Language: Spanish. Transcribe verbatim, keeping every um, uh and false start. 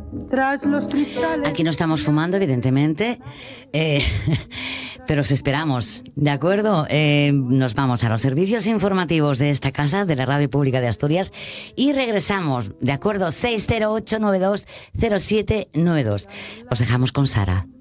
Tras los cristales. Aquí no estamos fumando, evidentemente, eh, pero os esperamos, ¿de acuerdo? Eh, nos vamos a los servicios informativos de esta casa, de la Radio Pública de Asturias, y regresamos, ¿de acuerdo? seis cero ocho nueve dos cero siete nueve dos. Os dejamos con Sara.